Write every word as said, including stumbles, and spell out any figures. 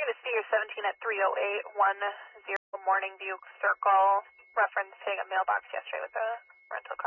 to see your seventeen at three oh eight one zero Morning View Circle, referencing a mailbox yesterday with a rental car.